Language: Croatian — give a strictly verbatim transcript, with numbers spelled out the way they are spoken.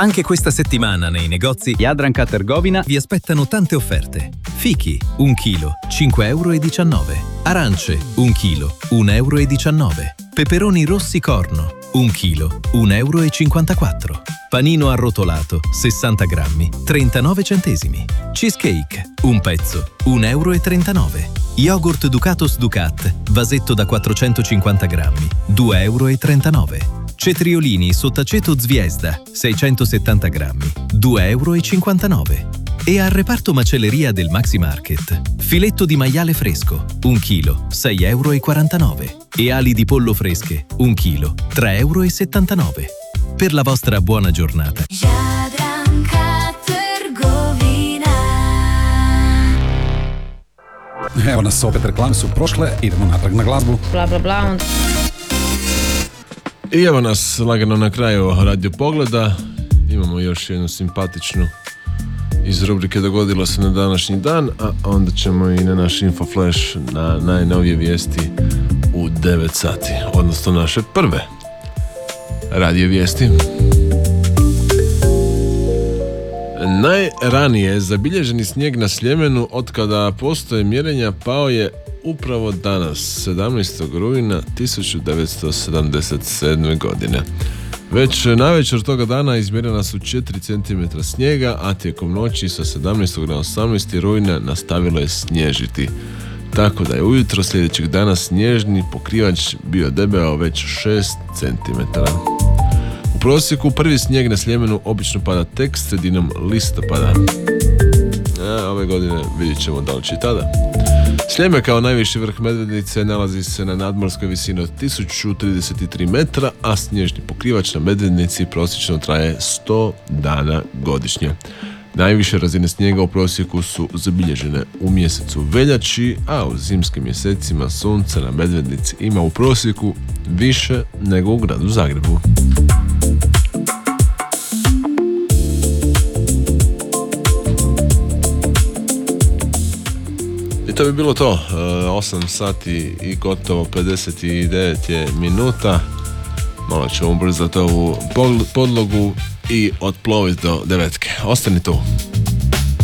Anche questa settimana nei negozi Jadranka Trgovina vi aspettano tante offerte. Fichi, un chilo, cinque euro e diciannove. Arance, un chilo, un euro e diciannove. Peperoni rossi corno, un chilo, un euro e cinquantaquattro. Panino arrotolato, sessanta grammi, trentanove centesimi. Cheesecake, un pezzo, un euro e trentanove. Yogurt Ducatos Ducat, vasetto da quattrocentocinquanta grammi, due euro e trentanove. Cetriolini sottaceto Zviesda, seicentosettanta grammi, due euro e cinquantanove. E al reparto macelleria del Maxi Market, filetto di maiale fresco, un chilo, sei euro e quarantanove. E ali di pollo fresche, un chilo, tre euro e settantanove. Per la vostra buona giornata. Jadranka Trgovina. Evo nas opet, reklame su prošle, idemo natrag na glazbu. Bla bla bla. I evo nas lagano na kraju Radio Pogleda. Imamo još jednu simpatičnu iz rubrike Dogodilo se na današnji dan, a onda ćemo i na naš Infoflash na najnovije vijesti u devet sati, odnosno naše prve radio vijesti. Najranije zabilježeni snijeg na Sljemenu od kada postoje mjerenja pao je upravo danas, sedamnaestog rujna tisuću devetsto sedamdeset sedme. godine. Već navečer toga dana izmjerena su četiri centimetra snijega, a tijekom noći sa sedamnaestog na osamnaesti rujna nastavilo je snježiti. Tako da je ujutro sljedećeg dana snježni pokrivač bio debeo već šest centimetara. U prosjeku prvi snijeg na Sljemenu obično pada tek sredinom listopada. A ove godine vidjet ćemo da li će tada. Sljeme kao najviši vrh Medvednice nalazi se na nadmorskoj visini od tisuću trideset tri metra, a snježni pokrivač na Medvednici prosječno traje sto dana godišnje. Najviše razine snijega u prosjeku su zabilježene u mjesecu veljači, a u zimskim mjesecima sunca na Medvednici ima u prosjeku više nego u gradu Zagrebu. I to bi bilo to, osam sati i gotovo pedeset devet je minuta. Malo ćemo ubrzati ovu podlogu i otploviti do devetke. Ostani tu.